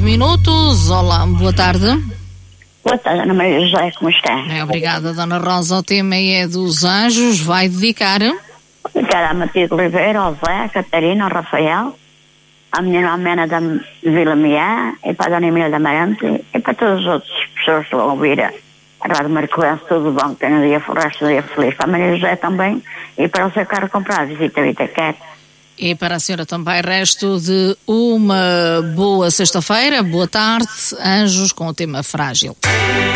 minutos. Olá, boa tarde. Boa tarde, Ana Maria José, como está? Obrigada, Dona Rosa. O tema é dos anjos. Vai dedicar? Dedicar à Matilde Oliveira, ao Zé, à Catarina, ao Rafael, à minha irmã Mena da Vila Miá, e para a Dona Emília da Marante, e para todas as outras pessoas que vão ouvir a Rádio Marcoense. Tudo bom, que tenham o resto do dia feliz. Para a Maria José também, e para o seu carro comprar, visita Vitaquete. E para a senhora também, resto de uma boa sexta-feira, boa tarde, anjos com o tema frágil.